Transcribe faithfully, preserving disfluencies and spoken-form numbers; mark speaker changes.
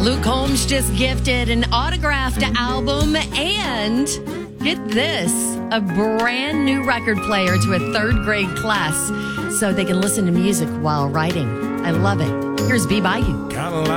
Speaker 1: Luke Combs just gifted an autographed album and, get this, a brand new record player to a third grade class so they can listen to music while writing. I love it. Here's Be By You.
Speaker 2: Kinda like